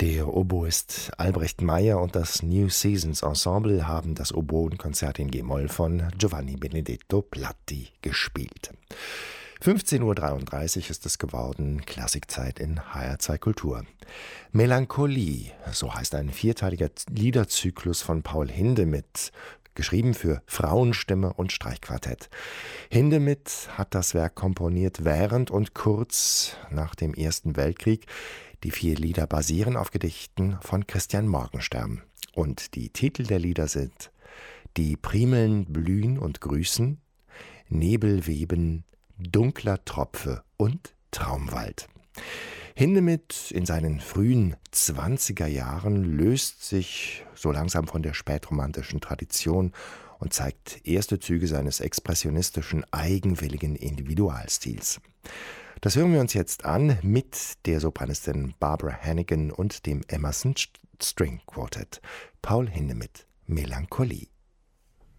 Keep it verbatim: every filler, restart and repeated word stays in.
Der Oboist Albrecht Meyer und das New Seasons Ensemble haben das Oboenkonzert in G-Moll von Giovanni Benedetto Platti gespielt. fünfzehn Uhr dreiunddreißig ist es geworden, Klassikzeit in H R zwei Kultur. Melancholie, so heißt ein vierteiliger Liederzyklus von Paul Hindemith, geschrieben für Frauenstimme und Streichquartett. Hindemith hat das Werk komponiert während und kurz nach dem Ersten Weltkrieg. Die vier Lieder basieren auf Gedichten von Christian Morgenstern. Und die Titel der Lieder sind Die Primeln blühen und grüßen, Nebel weben, Dunkler Tropfe und Traumwald. Hindemith in seinen frühen zwanziger Jahren löst sich so langsam von der spätromantischen Tradition und zeigt erste Züge seines expressionistischen, eigenwilligen Individualstils. Das hören wir uns jetzt an mit der Sopranistin Barbara Hannigan und dem Emerson String Quartet. Paul Hindemith, Melancholie.